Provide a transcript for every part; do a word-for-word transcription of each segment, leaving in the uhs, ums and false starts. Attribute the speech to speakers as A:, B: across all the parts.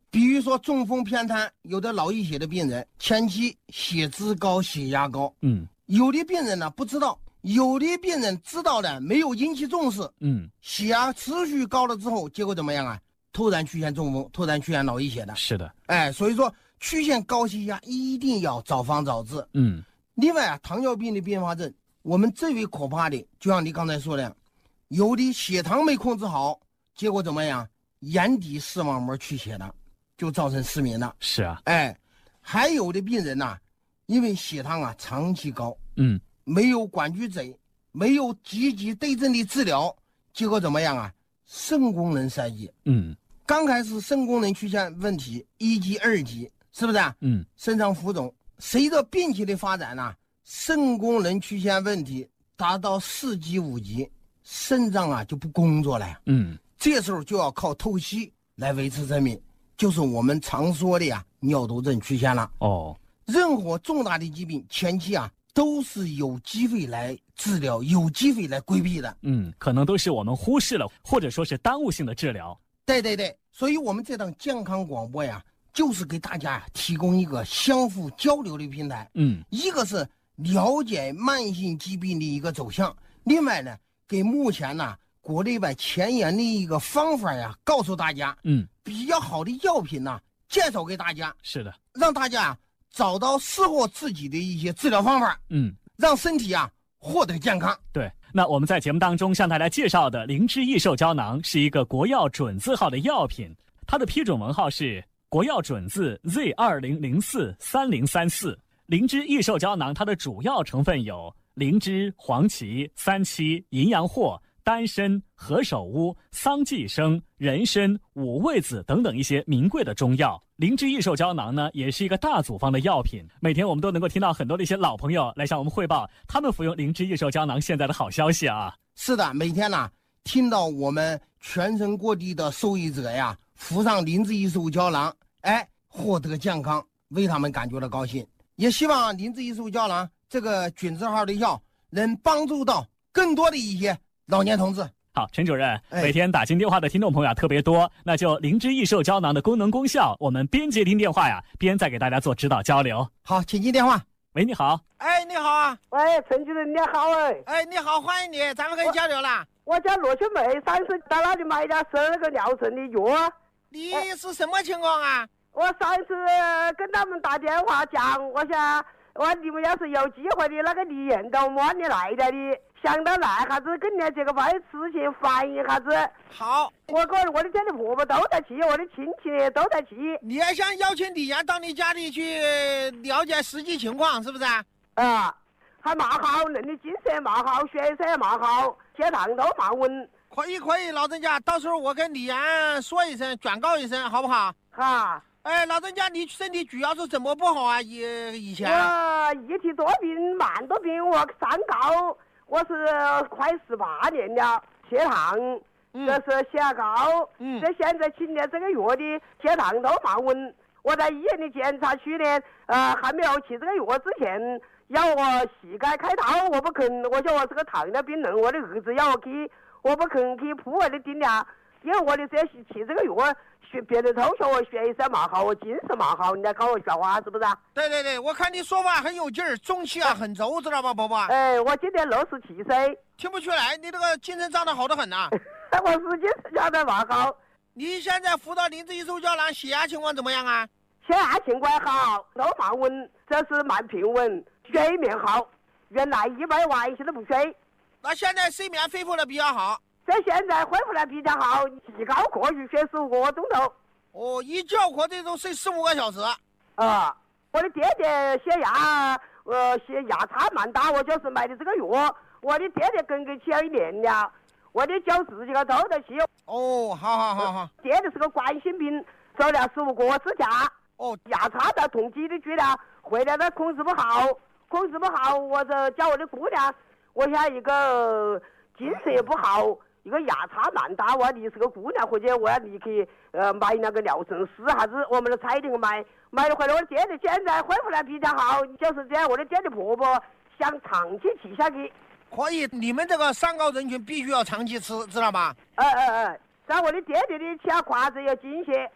A: 比如说中风偏瘫，有的脑溢血的病人，前期血脂高、血压高，
B: 嗯，
A: 有的病人呢不知道，有的病人知道了没有引起重视，
B: 嗯，
A: 血压持续高了之后，结果怎么样啊？突然出现中风，突然出现脑溢血的。
B: 是的，
A: 哎，所以说出现高血压一定要早防早治。
B: 嗯，
A: 另外啊，糖尿病的并发症，我们最为可怕的，就像你刚才说的，有的血糖没控制好，结果怎么样？眼底视网膜出血了，就造成失明了。
B: 是啊，
A: 哎，还有的病人呐、啊，因为血糖啊长期高，
B: 嗯，
A: 没有管局诊，没有积极对症的治疗，结果怎么样啊？肾功能衰竭。
B: 嗯，
A: 刚开始肾功能出现问题，一级、二级，是不是啊？
B: 嗯，
A: 肾脏浮肿，随着病情的发展呢、啊，肾功能出现问题，达到四级、五级，肾脏啊就不工作了。
B: 嗯，
A: 这时候就要靠透析来维持生命，就是我们常说的呀，尿毒症出现了。
B: 哦，
A: 任何重大的疾病前期啊，都是有机会来治疗，有机会来规避的。
B: 嗯，可能都是我们忽视了，或者说是耽误性的治疗。
A: 对对对，所以我们这档健康广播呀，就是给大家提供一个相互交流的平台。
B: 嗯，
A: 一个是了解慢性疾病的一个走向，另外呢，给目前呢国内外前沿的一个方法呀，告诉大家，
B: 嗯，
A: 比较好的药品呢，介绍给大家。
B: 是的，
A: 让大家啊找到适合自己的一些治疗方法。
B: 嗯，
A: 让身体啊获得健康。
B: 对，那我们在节目当中向大家介绍的灵芝益寿胶囊是一个国药准字号的药品，它的批准文号是国药准字 Z 二零零四三零三四。灵芝益寿胶囊它的主要成分有灵芝、黄芪、三七、淫羊藿、丹参、何首乌、桑寄生、人参、五味子等等一些名贵的中药。灵芝益寿胶囊呢，也是一个大组方的药品。每天我们都能够听到很多的一些老朋友来向我们汇报他们服用灵芝益寿胶囊现在的好消息啊。
A: 是的，每天呢、啊、听到我们全省各地的受益者呀服上灵芝益寿胶囊，哎，获得健康，为他们感觉到高兴。也希望灵芝益寿胶囊这个准字号的药能帮助到更多的一些老年同志。
B: 好，陈主任，
A: 哎、
B: 每天打进电话的听众朋友啊特别多，那就灵芝益寿胶囊的功能功效，我们边接听电话呀，边再给大家做指导交流。
A: 好，请接电话。
B: 喂，你好。
A: 哎，你好啊。
C: 喂，陈主任你好哎。
A: 哎，你好，欢迎你，咱们可以交流了。
C: 我, 我叫罗秀梅，上次到那里买点十二个疗程的药。
A: 你是什么情况啊？
C: 我上次跟他们打电话讲，我想我你们要是有机会的那个李彦都摸你来的的，想到来下子跟你这个把事情反映下子。
A: 好，
C: 我跟我的这里婆婆都在去，我的亲戚都在去。
A: 你也想邀请李岩到你家里去了解实际情况，是不是啊？
C: 啊，还蛮好，人的精神蛮好，血色也蛮好，血糖都蛮稳。
A: 可以可以，老人家，到时候我跟李岩说一声，转告一声，好不好？
C: 哈。
A: 哎，老人家，你身体主要是怎么不好啊？以以前
C: 我一体多病、慢多病，我三高，我是快十八年了，血糖，
A: 嗯、
C: 这是血压高，
A: 嗯，
C: 这现在今年这个月的血糖都蛮稳。我在医院的检查，去年呃还没有去这个药之前，要我膝盖开刀，我不肯，我说我是个糖尿病人，我的儿子要我去，我不肯去铺我的定了，因为我的这去这个药。学别的同学我学一身蛮好，我精神蛮好，你来考我笑话是不是啊？
A: 对对对，我看你说话很有劲儿，中气啊很足，知道吧，伯伯？
C: 哎，我今年六十七岁。
A: 听不出来，你这个精神长得好得很呐、
C: 啊。我是精神长得蛮好。
A: 你现在服到灵芝益寿胶囊，血压情况怎么样啊？
C: 血压情况好，都蛮稳，这是蛮平稳，睡眠好。原来一百晚上都不睡。
A: 那现在睡眠恢复的比较好。
C: 这现在恢复的比较好，极高可以睡十五个钟头。
A: 哦，一觉可这都睡十五个小时。
C: 啊，我的爹爹血压，呃，血压差蛮大，我就是买的这个药。我的爹爹跟跟起了一年了，我的脚自己个都在起。
A: 哦，好好好好。
C: 爹爹是个冠心病，走了十五个支架。
A: 哦，
C: 压差到痛几的去了，回来他控制不好，控制不好，我就叫我的姑娘，我想一个精神也不好。一个压差蛮大，我你是个姑娘，或者我要立刻呃买那个疗程试下子，我们的彩铃买买了回来，我的爹爹现在恢复的比较好，就是这样。我的爹爹婆婆想长期吃下去，
A: 可以，你们这个三高人群必须要长期吃，知道吧？
C: 哎哎哎，但我的爹爹的吃下筷子要精血，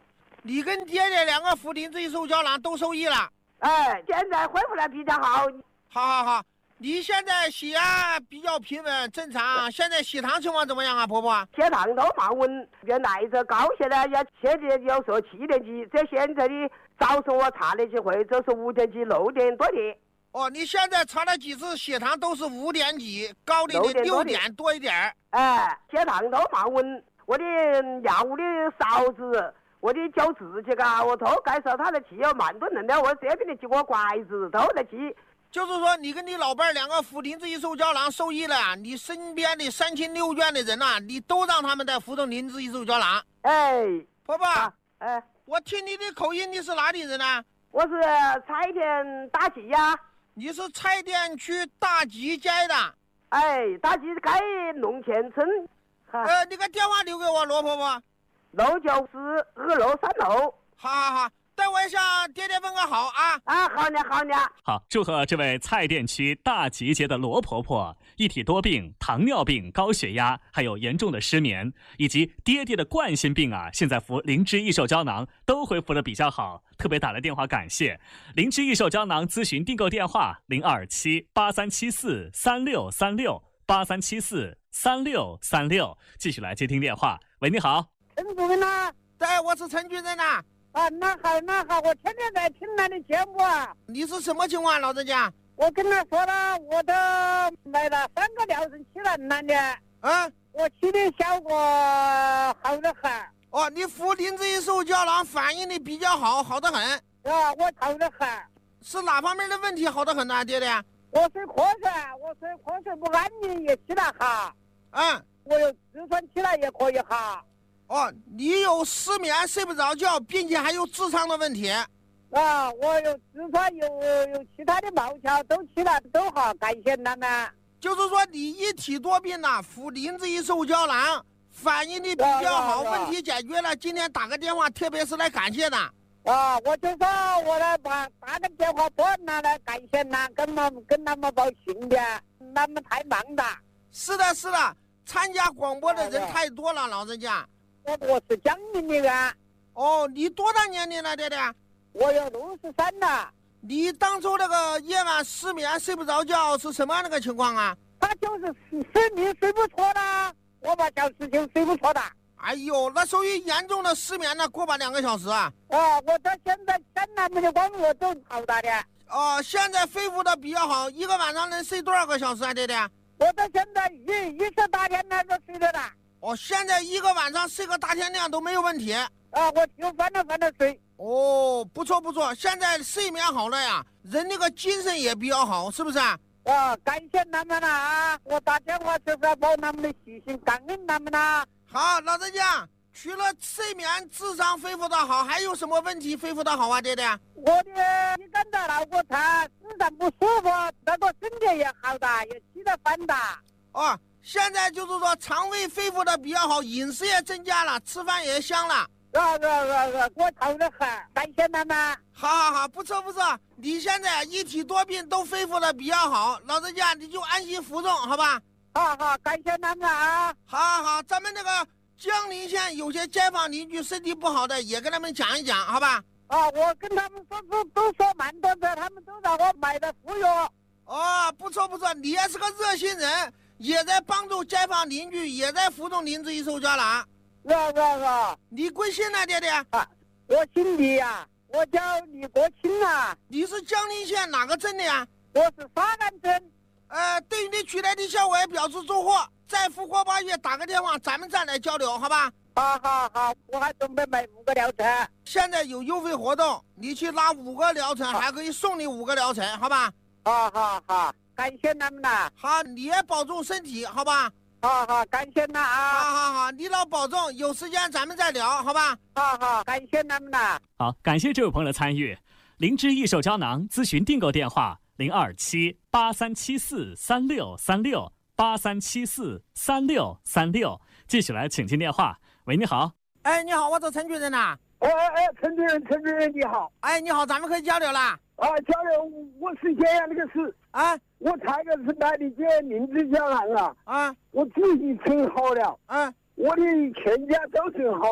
A: 你跟爹爹两个服灵芝益寿胶囊都受益了。
C: 哎，现在恢复的比较好。
A: 好好好，你现在血压比较平稳正常，现在血糖情况怎么样啊，婆婆？
C: 血糖都蛮稳，原来这高血呢也现在有时候七点几，这现在的早上我查了几回，就是五点几六点多点。
A: 哦，你现在查了几次血糖都是五点几，高的的六点多一点。
C: 哎，血糖都蛮稳，我的药的勺子。我的脚趾去嘎，我都介绍他的气要慢炖人的，我这边的几个拐子都在气。
A: 就是说，你跟你老伴儿两个服灵芝益寿胶囊受益了，你身边的三亲六眷的人呐、啊，你都让他们在服用灵芝益寿胶囊。
C: 哎，
A: 婆婆，
C: 啊、哎，
A: 我听你的口音，你是哪里人呢、啊？
C: 我是蔡田大吉呀。
A: 你是蔡甸区大吉街的？
C: 哎，大吉街龙前村。
A: 呃，你个电话留给我，罗婆婆。
C: 六九四二六三楼。
A: 好好好，待会向爹爹问个好啊！
C: 啊，好呢好呢。
B: 好，祝贺这位蔡甸区大吉街的罗婆婆，一体多病，糖尿病、高血压，还有严重的失眠，以及爹爹的冠心病啊，现在服灵芝益寿胶囊都恢复的比较好，特别打来电话感谢。灵芝益寿胶囊咨询订购电话零二七八三七四三六三六八三七四三六三六，继续来接听电话。喂，你好。
C: 陈主任呐，
A: 对，我是陈军人呐。
C: 啊，那好那好，我天天在听他的节目啊。
A: 你是什么情况，老人家？
C: 我跟他说了，我都买了三个疗程期了，男的。
A: 嗯，
C: 我起的效果好得很。
A: 哦，你服灵芝益寿胶囊反应的比较好，好得很。
C: 啊，我好得很。
A: 是哪方面的问题好得很呢、啊，爹爹？
C: 我睡瞌睡，我睡瞌睡不安宁也起来哈。
A: 嗯，
C: 我有痔疮起来也可以哈。
A: 哦，你有失眠睡不着觉，并且还有痔疮的问题
C: 啊！我有痔疮，有有其他的毛窍都起来都好，感谢他们。
A: 就是说你一体多病呐、啊，服灵芝益寿胶囊反应的比较好，问题解决了。今天打个电话，特别是来感谢的。
C: 啊，我就说我来把打个电话拨拿来感谢他，跟他们跟他们报信的，他们太忙了。
A: 是的，是的，参加广播的人太多了，老人家。
C: 我我是江宁的人。
A: 哦，你多大年龄了，爹爹？
C: 我有六十三了。
A: 你当初那个夜晚失眠睡不着觉是什么样的个情况啊？
C: 他就是睡眠睡不着了，我把小时就睡不着的。
A: 哎呦，那属于严重的失眠了，过把两个小时啊。
C: 啊，我到现在天南没的光我都好大的。
A: 哦，现在恢复的比较好，一个晚上能睡多少个小时啊，爹爹？
C: 我到现在一一十大天来都睡着了。
A: 哦，现在一个晚上睡个大天亮都没有问题啊！
C: 我就翻着翻着睡。
A: 哦，不错不错，现在睡眠好了呀，人那个精神也比较好，是不是啊？
C: 啊，感谢他们了啊！我打电话就是要报他们的喜讯，感恩他们啦。
A: 好，老人家，除了睡眠、智商恢复的好，还有什么问题恢复的好啊，爹爹？
C: 我的一感到脑壳疼，身上不舒服，那个身体也好的，也起得翻的。
A: 哦。现在就是说肠胃恢复的比较好，饮食也增加了，吃饭也香了。
C: 啊啊啊啊！我好得很，感谢他们。
A: 好好好，不错不错。你现在一体多病都恢复的比较好，老人家你就安心服用，好吧？
C: 好好，感谢他们啊。
A: 好好好，咱们那个江陵县有些街坊邻居身体不好的，也跟他们讲一讲，好吧？
C: 啊，我跟他们说都都说蛮多的，他们都让我买的服药。
A: 哦，不错不错，你也是个热心人。也在帮助街坊邻居，也在服用灵芝益寿胶囊。
C: 是啊是啊是啊。
A: 你贵姓呢，爹爹？
C: 啊，我姓李呀、啊，我叫李国清啊。
A: 你是江陵县哪个镇的呀？
C: 我是沙岸镇。
A: 呃，对于你取来的效果也表示祝贺，在复活八月打个电话，咱们再来交流，好吧？
C: 好好好，我还准备买五个疗程。
A: 现在有优惠活动，你去拿五个疗程，还可以送你五个疗程，好吧？
C: 好好好。感谢他们了。
A: 好，你也保重身体，好吧？
C: 好好，感谢他啊。
A: 好好好，你老保重，有时间咱们再聊，好吧？
C: 好好，感谢他们了。
B: 好，感谢这位朋友的参与。灵芝益寿胶囊咨询订购电话零二七八三七四三六三六八三七四三六三六，继续来请进电话。喂，你好。
A: 哎，你好，我是陈主任呐。
C: 哎哎哎，陈主任，陈主任你好。
A: 哎，你好，咱们可以交流了。
C: 啊，交流，我是这样的个事
A: 啊，
C: 我查个是买的这灵芝胶囊啊，
A: 啊，
C: 我自己吃好了，
A: 啊，
C: 我的全家都吃好了，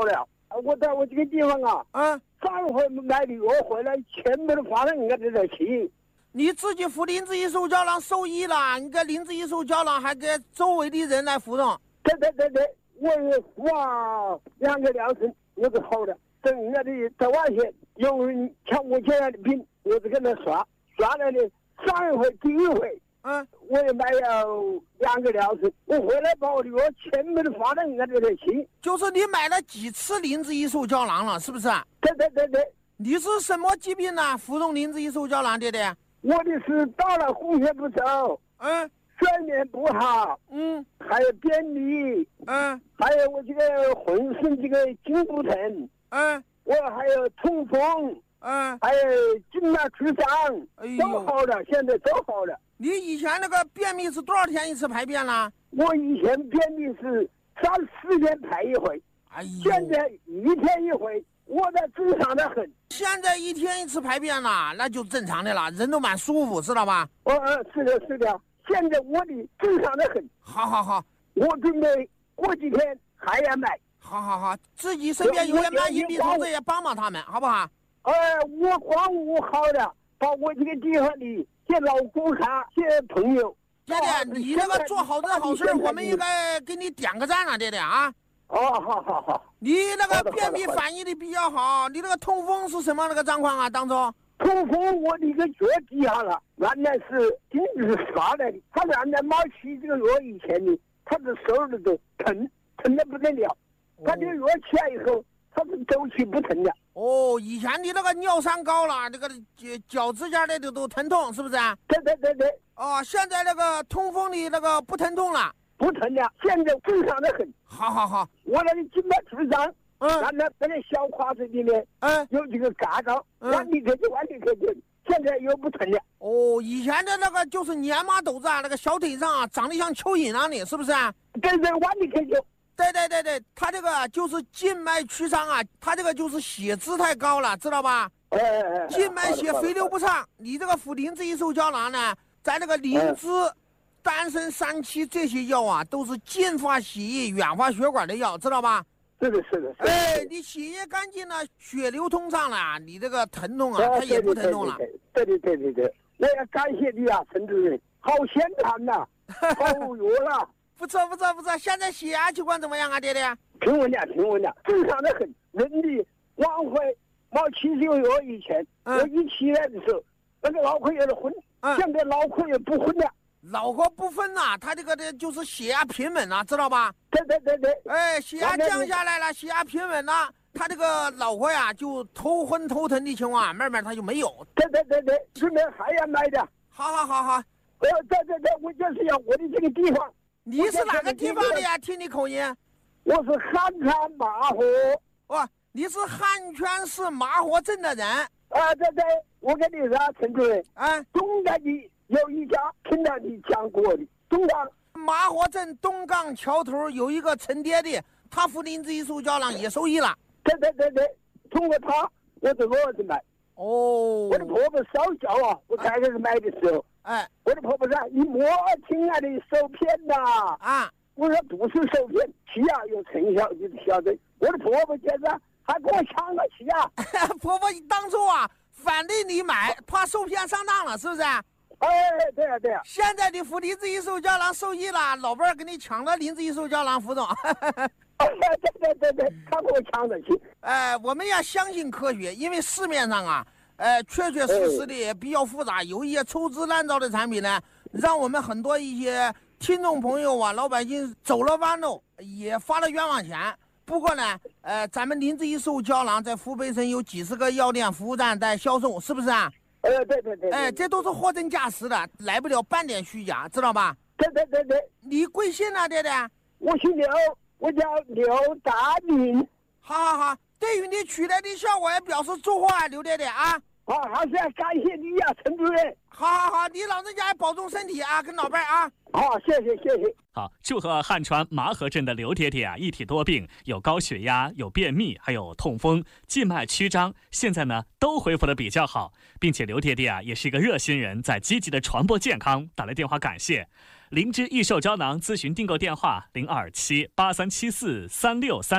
D: 我在我这个地方啊，
A: 嗯，
D: 上回买的药回来，全部都发到人家这头去。
A: 你自己付灵芝益寿胶囊受益了，你这灵芝益寿胶囊还给周围的人来服用。
D: 对对对对，我也服啊，两个疗程我就好了。等人家的在外线有人像我这样的病，我就跟他刷刷了的。上一回第一回，
A: 嗯，
D: 我也买了两个疗程，我回来把我的药全部都发到人家这头去。
A: 就是你买了几次灵芝益寿胶囊了，是不是？
D: 对对对对。
A: 你是什么疾病呢？服用灵芝益寿胶囊，爹爹？
D: 我的是到了供血不走，
A: 嗯，
D: 睡眠不好，
A: 嗯，
D: 还有便秘，
A: 嗯，
D: 还有我这个浑身这个筋不疼，
A: 嗯，
D: 我还有痛风，
A: 嗯，
D: 还有静脉曲张，
A: 哎呦
D: 都好了，现在都好了。
A: 你以前那个便秘是多少天一次排便呢？
D: 我以前便秘是三四天排一回，
A: 哎呦，
D: 现在一天一回，我的正常的很。
A: 现在一天一次排便了，那就正常的了，人都蛮舒服，知道吧？
D: 哦哦，是的，是的，现在我的正常的很。
A: 好好好，
D: 我准备过几天还要买。
A: 好好好，自己身边有些卖硬币同志也帮帮他们，好不好？
D: 呃，我光我好了，把我这个地方的些老顾客、些朋友，
A: 爹爹，你那个做好人好事，我们应该给你点个赞了，爹爹啊！
D: 哦，好好好。
A: 你那个便秘反应的比较好，你那个痛风是什么那个状况啊？当初
D: 痛风我的一个脚底下了，原来是筋是刷来的，他原来没吃这个药以前的，他的手里都疼，疼得不得了。他这个药吃了以后，他是走起不疼的。
A: 哦，以前你那个尿酸高了，那个脚脚趾甲的都都疼痛，是不是啊？
D: 对对对对。
A: 哦，现在那个痛风的那个不疼痛了，
D: 不疼了，现在正常的很。
A: 好好好，
D: 我那个静脉曲张，
A: 嗯，
D: 原来在那小胯子里面，
A: 嗯，
D: 有几个疙瘩，
A: 嗯
D: 往里头就往里头就，现在又不疼了。
A: 哦，以前的那个就是粘麻豆子啊，那个小腿上啊，长得像蚯蚓啊，你是不是啊？
D: 对对，往里头就。
A: 对对对对，他这个就是静脉曲张啊，他这个就是血脂太高了，知道吧？
D: 哎哎哎，
A: 静脉血回流不畅，你这个服灵芝益寿胶囊呢，在那个灵芝、丹参三七这些药啊，都是净化血液、软化血管的药，知道吧？
D: 是的，是的。
A: 哎，你血液干净了，血流通畅了，你这个疼痛啊，它也不疼痛了。
D: 对对对对对，我要感谢你啊，陈主任，好先谈呐，好药了。
A: 不错不错不错，现在血压情况怎么样啊，爹爹？
D: 平稳了，平稳了，正常的很。人的往回没吃这个药以前，
A: 嗯、
D: 我一起来的时候，那个脑壳有点昏，
A: 嗯、
D: 现在脑壳也不昏了。
A: 脑壳不昏呐、啊，他这个的就是血压平稳了、啊，知道吧？
D: 对对对对。
A: 哎，血压降下来了，血压平稳了，他这个脑壳呀就头昏头疼的情况，慢慢他就没有。
D: 对对对对，顺便还要买的。
A: 好好好好。
D: 呃，对对对，我就是要我的这个地方。
A: 你是哪个地方的呀？听你口音。
D: 我是汉川麻河。
A: 哇，你是汉泉市麻河镇的人。
D: 啊，对对，我跟你说，陈主任，
A: 啊，
D: 东港的有一家，听到你讲过的，东港
A: 麻河镇东港桥头有一个陈爹的，他服灵芝益寿胶囊也受益了。
D: 对对对对，通过他，我给我儿子买。
A: 哦。
D: 我的婆婆烧脚啊，我刚开始买的时候。
A: 哎，
D: 我的婆婆说：“你莫听啊，你受骗呐！”
A: 啊，
D: 我说不是受骗，吃啊有成效，你晓得。我的婆婆现在还跟我抢了吃啊！
A: 婆婆当初啊反对你买，怕受骗上当了，是不是？哎，
D: 对啊对啊。
A: 现在你服灵芝益寿胶囊受益了，老伴儿给你抢了灵芝益寿胶囊服用。
D: 对对对对，他给我抢了去。
A: 哎，我们要相信科学，因为市面上啊。呃，确确实实的也比较复杂，有一些粗制滥造的产品呢，让我们很多一些听众朋友啊、老百姓走了弯路，也花了冤枉钱。不过呢，呃，咱们灵芝益寿胶囊在湖北省有几十个药店、服务站在销售，是不是啊？
D: 呃，对对对。
A: 哎，这都是货真价实的，来不了半点虚假，知道吧？
D: 对对对对。
A: 你贵姓啊，爹爹？
D: 我姓刘，我叫刘大明。
A: 好好好，对于你取来的效果也表示祝贺啊，刘爹爹啊。
D: 好，还是要感谢你呀、啊，陈主任。
A: 好好好，你老人家保重身体啊，跟老伴儿啊。
D: 好，谢谢谢谢。
B: 好，祝贺汉川麻河镇的刘爹爹啊，一体多病，有高血压，有便秘，还有痛风、静脉曲张，现在呢都恢复的比较好，并且刘爹爹啊也是一个热心人，在积极的传播健康，打来电话感谢。灵芝益寿胶囊咨询订购电话零二七八三七四三六三六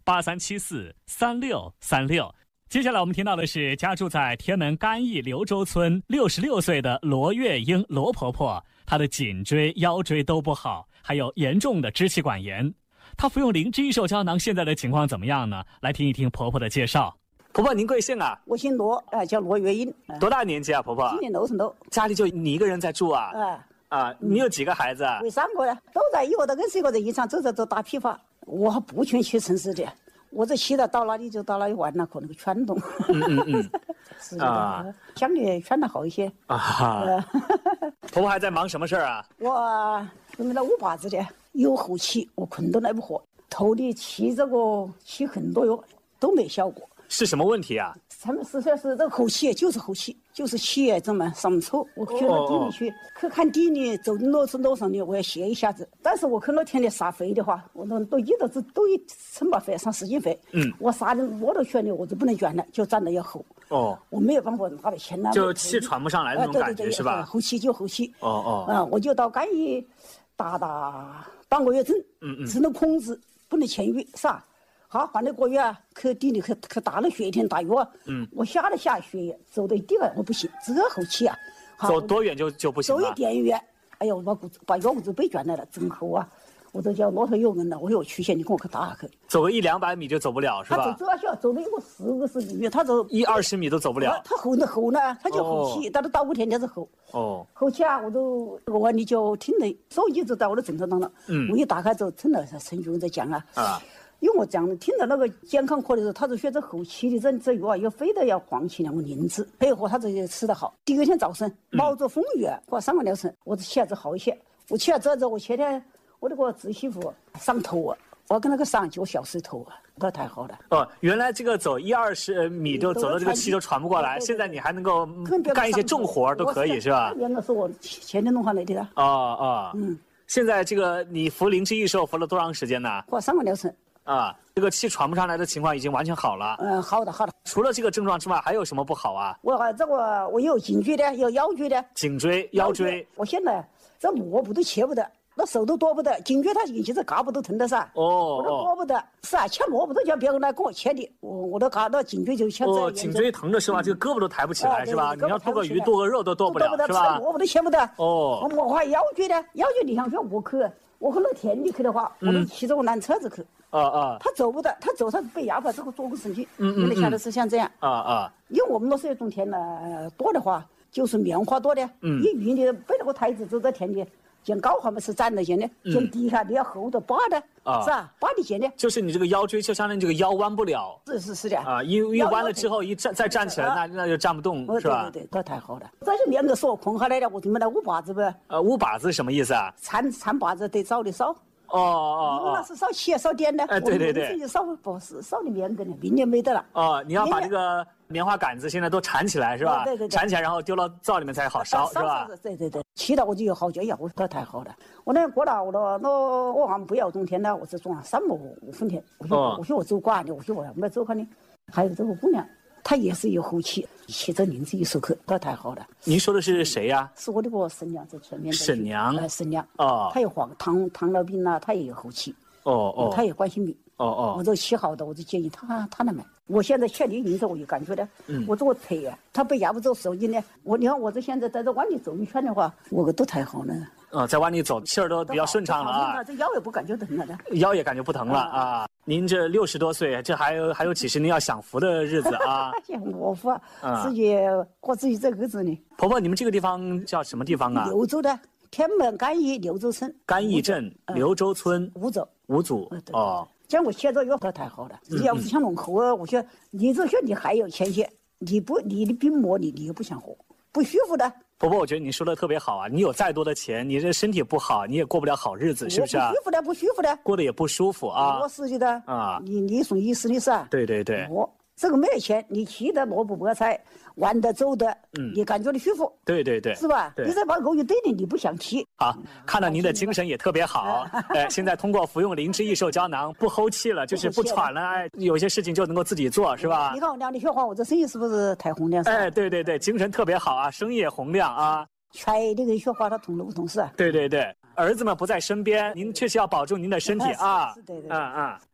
B: 八三七四三六三六。接下来我们听到的是家住在天门甘义刘州村六十六岁的罗月英罗婆婆，她的颈椎、腰椎都不好，还有严重的支气管炎。她服用灵芝益寿胶囊，现在的情况怎么样呢？来听一听婆婆的介绍。婆婆，您贵姓啊？
E: 我姓罗，啊，叫罗月英。
B: 多大年纪啊，婆婆？
E: 今年六十多。
B: 家里就你一个人在住啊？
E: 啊
B: 啊，你有几个孩子啊？
E: 为三个呢，都在一个都跟十个人一场走着走打批发。我还不全去城市的，我这骑到到哪里就到哪里玩了，可能个圈动。
B: 嗯嗯嗯。
E: 是啊，相对圈得好一些。
B: 啊。婆婆还在忙什么事儿啊？
E: 我因为那五八子的有后期，我困到那不活，头里起这个起很多药都没效果。
B: 是什么问题啊？
E: 他们是说是这个后期，就是后期，就是起癌症嘛，上丑。我去到地里去，哦哦去看地里，走的路是路上的，我要歇一下子。但是我看到天天撒肥的话，我都都一到子都一称把肥上十斤肥。嗯，我撒的摸到圈里，我就不能卷了，就长得要厚。哦，我没有办法拿到钱了，
B: 就气喘不上来那种感觉、呃、对对对是吧？
E: 后期就后期。
B: 哦哦。
E: 啊、呃，我就到甘义打打半个月针，嗯嗯，只能控制，不能签约，是吧？好，换了个月啊，去地里去去打了血天打药啊，嗯，我下了下血液，走到地了，我不行，这后期啊，
B: 走多远就就不行了？
E: 走一点远，哎呀，我把骨把腰骨子背卷来了，真厚啊，我都叫骆驼有人了，我有曲线，你跟我去打下去。
B: 走个一两百米就走不了是吧？
E: 他走走啊，小走了一个十个十米，他走
B: 一二十米都走不了。
E: 他厚的厚呢，他就后期，到了到五天天是厚。哦。后期啊，我都我你就听了，手机就在我的枕头上了。嗯。我一打开之后，听了陈主任在讲啊。啊。因为我讲听到那个健康科的时候，他就说这后期的这这药啊，要非得要黄芪两个灵芝，配合他这些吃得好。第二天早晨冒着风雨，喝三个疗程，我起来就好一些。我起来之后之后，我前天我那个侄媳妇上头啊，我跟那个上就小石头啊，那太好了。
B: 哦，原来这个走一二十米就走到这个气都喘不过来，现在你还能够干一些重活都可以是吧？
E: 原来是我前天弄下来的。
B: 哦哦，嗯，现在这个你服灵芝益寿服了多长时间呢？
E: 喝三个疗程。
B: 啊，这个气喘不上来的情况已经完全好了。
E: 嗯，好的好的。
B: 除了这个症状之外，还有什么不好啊？
E: 我这个我有颈椎的，有腰椎的。
B: 颈椎、腰椎。
E: 我现在这摸不都切不得，那手都剁不得，颈椎它以前这嘎不都疼的噻。哦。我都剁不得，是啊，切摸不都叫别人来给我切的，我我都嘎到颈椎就切。
B: 哦，颈椎疼的是吧？这个胳膊都抬不起来是吧？你要剁个鱼、剁个肉都剁不了是吧？
E: 摸不都切不得。哦。我摸下腰椎的，腰椎你想说我去，我去那田里去的话，我都骑着个缆车子去。啊啊！他走不得，他走他被压迫，这个坐骨神经。嗯嗯。你晓得是像这样。啊啊！因为我们那时候种田呢多的话，就是棉花多的。嗯。你鱼的背那个台子走在田里，像高花嘛是粘的，现的，像底下的要厚的扒的，是吧？扒的现的。
B: 就是你这个腰椎就相当于这个腰弯不了。
E: 是是是的。
B: 啊，一一弯了之后一站再站起来，那那就站不动，是吧？
E: 对对对，那太好了。这是面个说空下来的，我怎么来五把子呗？
B: 呃，五把子什么意思啊？
E: 掺掺把子得早的烧。
B: 哦哦
E: 哦，那是烧气烧点的，
B: 哎，对对对，
E: 自己烧不是烧的面梗的，明年没得了。
B: 哦，你要把这个棉花杆子现在都缠起来是吧？
E: 对对对，
B: 缠起来然后丢到灶里面才好烧是吧？
E: 对对对，气到我就有好久呀，我说太好了。我那过了我了，那我还不要种田了，我是种了三亩五分田。我说我说我走惯的，我说我没走惯的。还有这个姑娘，她也是有后期，写着名字一手去，那太好了。
B: 您说的是谁呀？
E: 是我的个婶娘在前面。
B: 婶娘。
E: 呃，婶娘。哦。她有黄糖糖尿病啊，她也有后期。哦哦，他也关心病。哦哦，我这起好的，我就建议他他来买。我现在确定营之后，我就感觉呢，嗯，我这个腿啊，他被压不走手筋呢。我你看我这现在在这湾里走一圈的话，我都太好了。
B: 嗯，在湾里走气儿都比较顺畅了啊。
E: 这腰也不感觉疼了的。
B: 腰也感觉不疼了啊。您这六十多岁，这还有还有几十年要享福的日子啊。
E: 享我福，自己过自己这日子呢。
B: 婆婆，你们这个地方叫什么地方啊？
E: 柳州的。天门甘义柳州村，
B: 甘义镇柳州村
E: 五组
B: 五组哦。
E: 讲我写着药太好了，你要是想弄活，我说你这些你还有钱些，你不你的病魔你你又不想活，不舒服的。
B: 婆婆，我觉得你说的特别好啊！你有再多的钱，你这身体不好，你也过不了好日子，是不是啊？
E: 不舒服的，不舒服的，
B: 过得也不舒服啊。
E: 我实际的啊，你你送意思的是啊？
B: 对对对。
E: 我这个没钱，你骑得萝卜菠菜，玩得走的，嗯，你感觉你舒服。
B: 对对对，
E: 是吧？你再把狗一堆的，你不想骑。
B: 好，看到您的精神也特别好。哎，现在通过服用灵芝益寿胶囊，不齁气了，就是不喘了，哎，有些事情就能够自己做，是吧？
E: 你看我两的雪花，我这生意是不是太红亮？
B: 哎，对对对，精神特别好啊，生意也洪亮啊。
E: 全那个雪花，它同了不同事啊。
B: 对对对，儿子们不在身边，您确实要保重您的身体啊。
E: 是，对对。
B: 嗯嗯。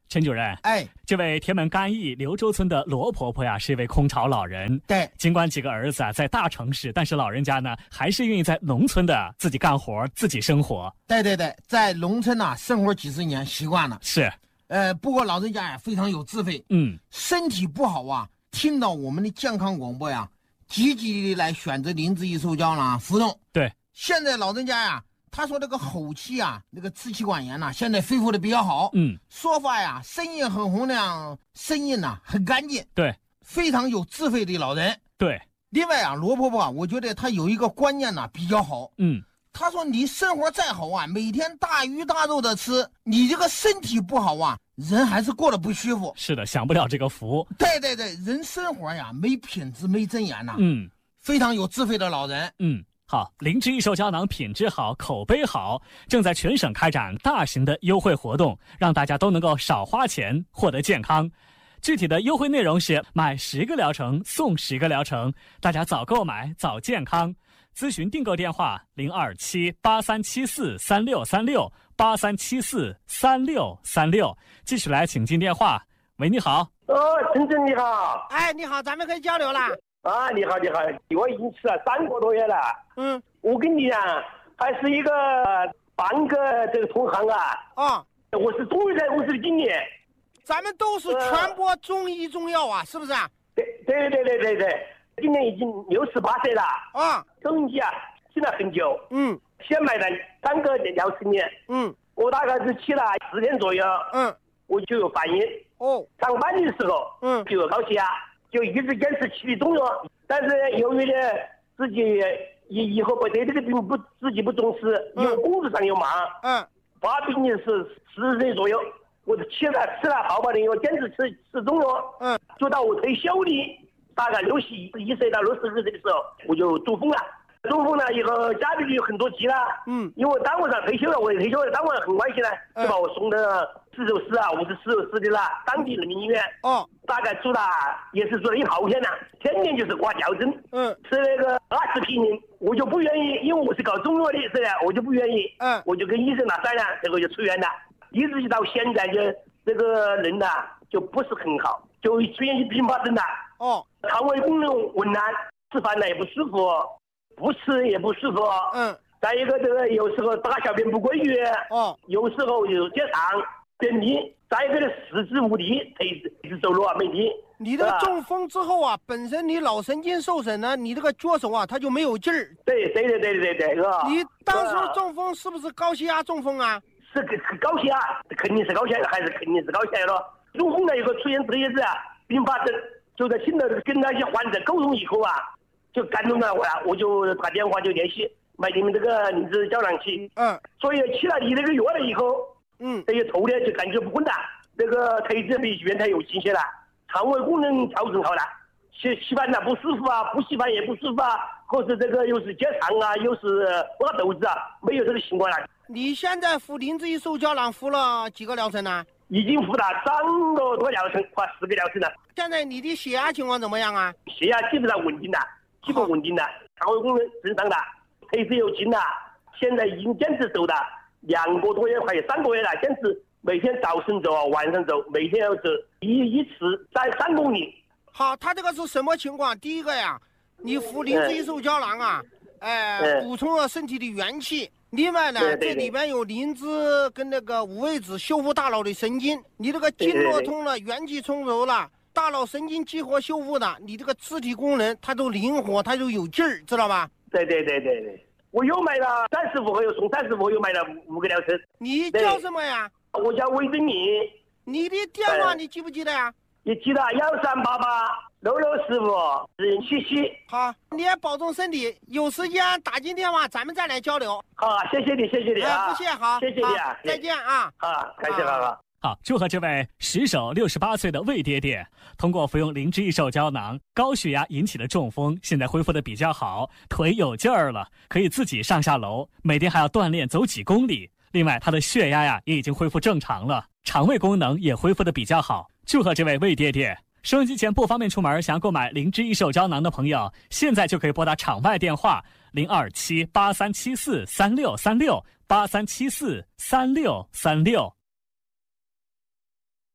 B: 陈主任，
A: 哎，
B: 这位天门干邑刘州村的罗婆婆呀，是一位空巢老人。
A: 对，
B: 尽管几个儿子啊在大城市，但是老人家呢还是愿意在农村的自己干活，自己生活。
A: 对对对，在农村呐、啊、生活几十年，习惯了。
B: 是，
A: 呃，不过老人家呀非常有智慧，
B: 嗯，
A: 身体不好啊，听到我们的健康广播呀，积极的来选择灵芝益寿胶囊服用。
B: 对，
A: 现在老人家呀。他说：“这个吼气啊，那个支气管炎呐、啊，现在恢复的比较好。
B: 嗯，
A: 说话呀，声音很洪亮，声音呐、啊、很干净。
B: 对，
A: 非常有智慧的老人。
B: 对，
A: 另外啊，罗婆婆啊，我觉得她有一个观念呢、啊、比较好。
B: 嗯，
A: 她说你生活再好啊，每天大鱼大肉的吃，你这个身体不好啊，人还是过得不舒服。
B: 是的，享不了这个福。
A: 对对对，人生活呀没品质没尊严呐。
B: 嗯，
A: 非常有智慧的老人。
B: 嗯。”好，灵芝益寿胶囊品质好，口碑好，正在全省开展大型的优惠活动，让大家都能够少花钱获得健康。具体的优惠内容是买十个疗程送十个疗程，大家早购买早健康。咨询订购电话零二七八三七四三六三六八三七四三六三六。继续来，请进电话。喂，你好。
D: 哦，陈真你好。
A: 哎，你好，咱们可以交流了。
D: 啊，你好，你好，我已经吃了三个多月了。
A: 嗯，
D: 我跟你讲，还是一个半个这个同行啊。
A: 啊，
D: 我是中医在公司的经理。
A: 咱们都是传播中医中药啊，呃、是不是啊？
D: 对对对对对对，今年已经六十八岁了。
A: 啊，
D: 中医啊，吃了很久。
A: 嗯，
D: 先买了三个疗程年。
A: 嗯，
D: 我大概是吃了十天左右。
A: 嗯，
D: 我就有反应。哦，上班的时候，嗯，就有高血压。就一直坚持吃的中药，但是由于呢自己以以后不对这个病不自己不重视，因为工作上又忙，嗯，发病的是十岁左右，我吃了吃了好半年，我坚持吃吃中药，嗯，直到我退休的大概六十一岁到六十二岁的时候，我就中风了。中风了以后，家里有很多急了，嗯，因为单位上退休了，我退休了，单位很关系呢，就把我送到四十四啊、五十四十四的啦，当地人民医院，哦，大概住了也是住了一好天了，天天就是挂吊针，嗯，吃那个二十皮宁，我就不愿意，因为我是搞中药的，是的，我就不愿意，嗯，我就跟医生拿商量，这个就出院了，一直到现在就这个人呐就不是很好，就出现一并发症了，哦，肠胃功能紊乱，吃饭呢也不舒服。不吃也不舒服，嗯，再一个这个有时候大小便不规律，哦，有时候有结肠、便秘，再一个呢四肢无力，腿一直走路啊没力。
A: 你这个中风之后啊，本身你脑神经受损呢，你这个脚手啊它就没有劲儿。
D: 对对对对对对，是吧？
A: 你当时中风是不是高血压中风啊？
D: 是高血压，肯定是高血压，还是肯定是高血压了。中风呢有个出现这些子啊并发症，就在现在跟那些患者沟通以后啊。就感动了我了，我就打电话就联系买你们这个灵芝胶囊去，嗯，所以吃了你这个药了以后，嗯，这些头呢就感觉不稳了，这个腿子比原来有倾斜了，肠胃功能调整好了，吃吃饭呢不舒服啊，不吃饭也不舒服啊，或是这个又是结肠啊，又是拉肚子啊，没有这个情况了。
A: 你现在服灵芝益寿胶囊服了几个疗程呢？
D: 已经服了三个多疗程，快四个疗程了。
A: 现在你的血压情况怎么样啊？
D: 血压基本上稳定了。基本稳定了，肠胃功能正常的，腿子有劲了，现在已经坚持走了两个多月，快有三个月了，坚持每天早晨走，晚上走，每天要走一一次在三公里。
A: 好，他这个是什么情况？第一个呀，你服灵芝益寿胶囊啊，哎、呃，补充了身体的元气。另外呢，这里边有灵芝跟那个五味子修复大脑的神经，你这个经络通了，元气充足了。大脑神经激活修复的，你这个肢体功能它都灵活，它都有劲儿，知道吧？
D: 对对对对对，我又买了三十五盒，又送三十五盒，又买了五个疗程。
A: 你叫什么呀？
D: 我叫魏珍明。
A: 你的电话你记不记得呀？
D: 你记得幺三八八六六四五零七七。
A: 好，你也保重身体，有时间打进电话，咱们再来交流。
D: 好，谢谢你，谢谢你啊！
A: 哎、不谢，好，
D: 谢谢你啊！
A: 再见啊！
D: 好，感谢好好。
B: 好，祝贺这位石首六十八岁的魏爹爹，通过服用灵芝益寿胶囊，高血压引起的中风现在恢复的比较好，腿有劲儿了，可以自己上下楼，每天还要锻炼走几公里。另外，他的血压呀也已经恢复正常了，肠胃功能也恢复的比较好。祝贺这位魏爹爹！收音机前不方便出门，想要购买灵芝益寿胶囊的朋友，现在就可以拨打场外电话零二七八三七四三六三六八三七四三六三六。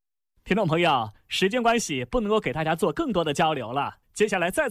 B: 听众朋友，时间关系不能够给大家做更多的交流了，接下来再次